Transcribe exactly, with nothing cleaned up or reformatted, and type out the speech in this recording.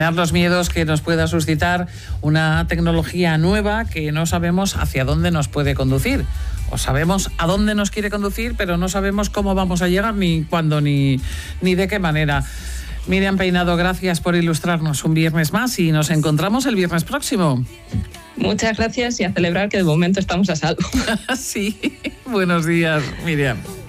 Los miedos que nos pueda suscitar una tecnología nueva que no sabemos hacia dónde nos puede conducir. O sabemos a dónde nos quiere conducir, pero no sabemos cómo vamos a llegar, ni cuándo, ni, ni de qué manera. Miriam Peinado, gracias por ilustrarnos un viernes más y nos encontramos el viernes próximo. Muchas gracias y a celebrar que de momento estamos a salvo. Sí, buenos días, Miriam.